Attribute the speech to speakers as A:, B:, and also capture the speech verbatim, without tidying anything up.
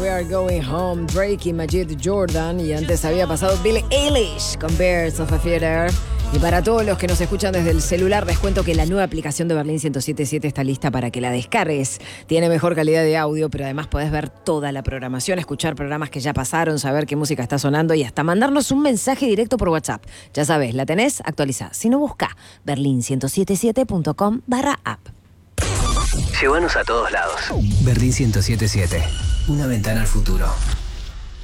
A: We Are Going Home, Drake y Majid Jordan. Y antes había pasado Billie Eilish con Birds of a Feather. Y para todos los que nos escuchan desde el celular, les cuento que la nueva aplicación de Berlín ciento siete punto siete está lista para que la descargues. Tiene mejor calidad de audio, pero además podés ver toda la programación, escuchar programas que ya pasaron, saber qué música está sonando y hasta mandarnos un mensaje directo por WhatsApp. Ya sabés, la tenés, actualizá. Si no, busca berlín ciento setenta y siete punto com barra app.
B: Llévanos a todos lados. Berlín ciento siete punto siete. Una ventana al futuro.